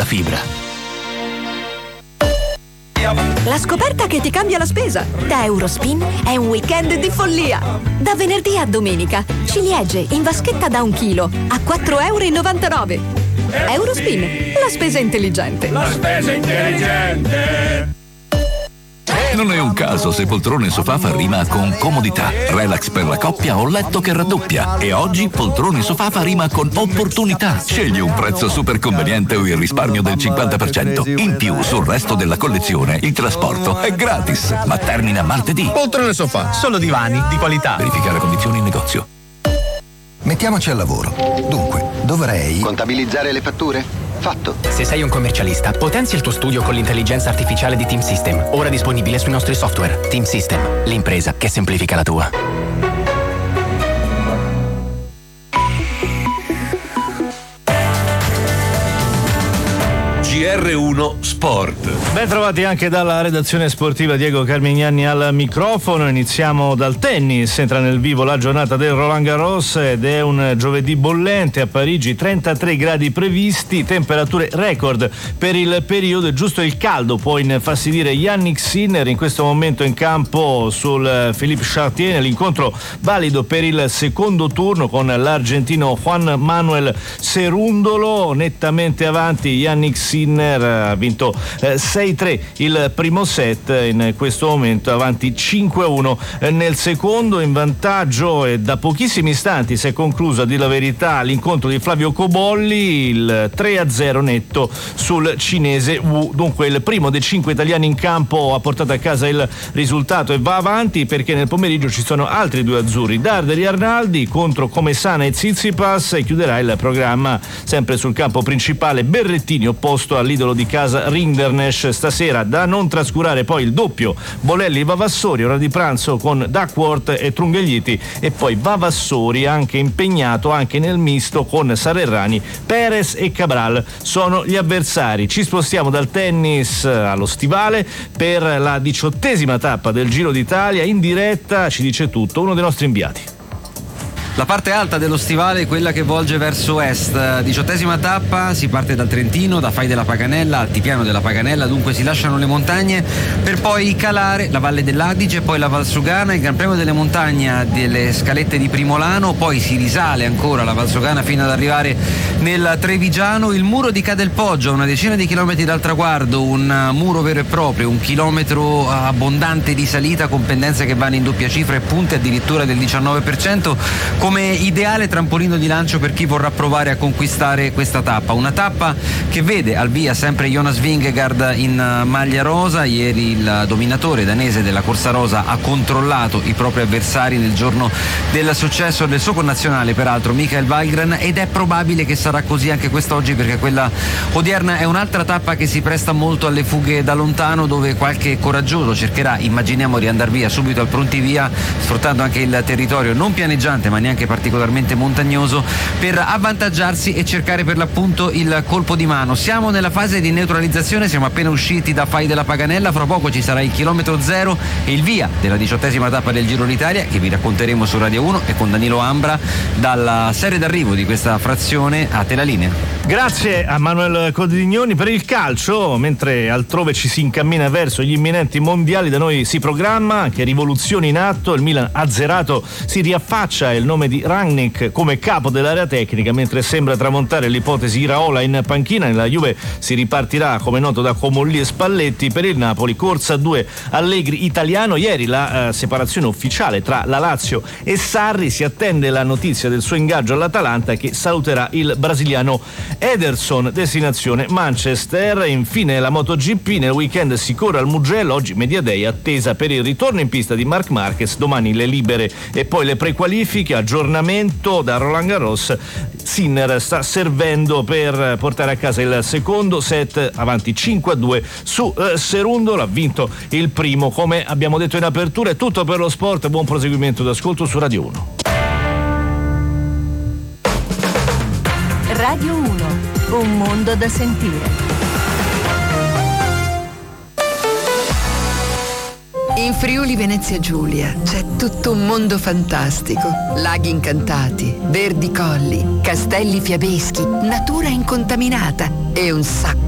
della fibra. La scoperta che ti cambia la spesa. Da Eurospin è un weekend di follia. Da venerdì a domenica, ciliegie in vaschetta da 1 chilo a €4,99. Eurospin, la spesa intelligente. La spesa intelligente. Non è un caso se poltrone sofà fa rima con comodità, relax per la coppia o letto che raddoppia. E oggi poltrone sofà fa rima con opportunità. Scegli un prezzo super conveniente o il risparmio del 50%. In più sul resto della collezione il trasporto è gratis, ma termina martedì. Poltrone sofà, solo divani di qualità. Verificare condizioni in negozio. Mettiamoci al lavoro. Dunque, dovrei contabilizzare le fatture? Fatto. Se sei un commercialista, potenzia il tuo studio con l'intelligenza artificiale di Team System, ora disponibile sui nostri software. Team System, l'impresa che semplifica la tua. GR1 Sport. Ben trovati anche dalla redazione sportiva, Diego Carmignani al microfono. Iniziamo dal tennis. Entra nel vivo la giornata del Roland Garros ed è un giovedì bollente a Parigi, 33 gradi previsti, temperature record per il periodo. Giusto il caldo può infastidire Jannik Sinner in questo momento in campo sul Philippe Chartier nell'incontro valido per il secondo turno con l'argentino Juan Manuel Cerundolo. Nettamente avanti Jannik Sinner, ha vinto 6-3 il primo set, in questo momento avanti 5-1 nel secondo, in vantaggio, e da pochissimi istanti si è concluso, a dire la verità, l'incontro di Flavio Cobolli, il 3-0 netto sul cinese Wu. Dunque il primo dei 5 italiani in campo ha portato a casa il risultato e va avanti, perché nel pomeriggio ci sono altri 2 azzurri, Darderi Arnaldi contro Comesana e Tsitsipas, e chiuderà il programma sempre sul campo principale Berrettini opposto all'idolo di casa Rinderknecht. Stasera da non trascurare poi il doppio Bolelli Vavassori, ora di pranzo, con Duckworth e Trungelliti, e poi Vavassori anche impegnato anche nel misto con Sarerrani, Perez e Cabral sono gli avversari. Ci spostiamo dal tennis allo stivale per la 18ª tappa del Giro d'Italia. In diretta ci dice tutto uno dei nostri inviati. La parte alta dello stivale è quella che volge verso est, 18ª tappa, si parte dal Trentino, da Fai della Paganella, altipiano della Paganella, dunque si lasciano le montagne per poi calare la Valle dell'Adige, poi la Valsugana, il Gran Premio delle Montagne delle Scalette di Primolano, poi si risale ancora la Valsugana fino ad arrivare nel Trevigiano, il muro di Cadelpoggio, una decina di chilometri dal traguardo, un muro vero e proprio, 1 chilometro abbondante di salita con pendenze che vanno in doppia cifra e punte addirittura del 19%, come ideale trampolino di lancio per chi vorrà provare a conquistare questa tappa. Una tappa che vede al via sempre Jonas Vingegaard in maglia rosa. Ieri il dominatore danese della corsa rosa ha controllato i propri avversari nel giorno del successo del suo connazionale, peraltro Michael Valgren, ed è probabile che sarà così anche quest'oggi, perché quella odierna è un'altra tappa che si presta molto alle fughe da lontano, dove qualche coraggioso cercherà, immaginiamo, di andare via subito al pronti via, sfruttando anche il territorio non pianeggiante ma neanche particolarmente montagnoso per avvantaggiarsi e cercare per l'appunto il colpo di mano. Siamo nella fase di neutralizzazione, siamo appena usciti da Fai della Paganella, fra poco ci sarà il chilometro zero e il via della 18ª tappa del Giro d'Italia, che vi racconteremo su Radio 1 e con Danilo Ambra dalla serie d'arrivo di questa frazione. A te la linea. Grazie a Manuel Codignoni. Per il calcio, mentre altrove ci si incammina verso gli imminenti mondiali, da noi si programma anche rivoluzione in atto. Il Milan azzerato, si riaffaccia il nome di Rangnick come capo dell'area tecnica, mentre sembra tramontare l'ipotesi Iraola in panchina. Nella Juve si ripartirà, come noto, da Comolli e Spalletti. Per il Napoli corsa 2 Allegri italiano. Ieri la separazione ufficiale tra la Lazio e Sarri, si attende la notizia del suo ingaggio all'Atalanta, che saluterà il brasiliano Ederson, destinazione Manchester. Infine la MotoGP, nel weekend si corre al Mugello, oggi Media Day, attesa per il ritorno in pista di Marc Marquez, domani le libere e poi le prequalifiche. Aggiornamento da Roland Garros, Sinner sta servendo per portare a casa il secondo set, avanti 5-2 su Cerundolo, ha vinto il primo. Come abbiamo detto in apertura, è tutto per lo sport, buon proseguimento d'ascolto su Radio 1. Radio 1, un mondo da sentire. In Friuli Venezia Giulia c'è tutto un mondo fantastico. Laghi incantati, verdi colli, castelli fiabeschi, natura incontaminata e un sacco